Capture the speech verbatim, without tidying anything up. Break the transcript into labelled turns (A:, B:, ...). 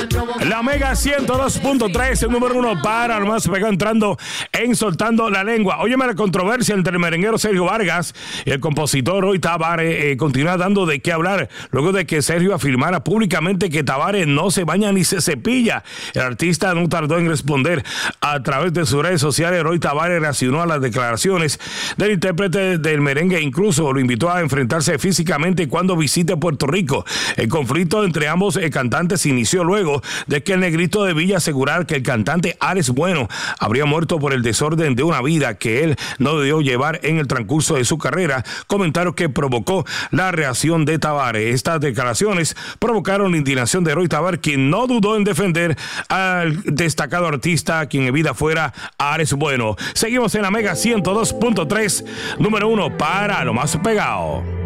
A: La Mega ciento dos punto tres, el número uno para lo más pegado, entrando en Soltando la Lengua. Óyeme, la controversia entre el merenguero Sergio Vargas y el compositor Roy Tavares eh, continúa dando de qué hablar luego de que Sergio afirmara públicamente que Tavares no se baña ni se cepilla. El artista no tardó en responder a través de sus redes sociales. Roy Tavares reaccionó a las declaraciones del intérprete del merengue e incluso lo invitó a enfrentarse físicamente cuando visite Puerto Rico. El conflicto entre ambos eh, cantantes inició luego de que el Negrito de Villa asegurara que el cantante Alex Bueno habría muerto por el desorden de una vida que él no debió llevar en el transcurso de su carrera, comentario que provocó la reacción de Tavares. Estas declaraciones provocaron la indignación de Roy Tavares, quien no dudó en defender al destacado artista, quien en vida fuera Alex Bueno. Seguimos en la Mega ciento dos punto tres, número uno para lo más pegado.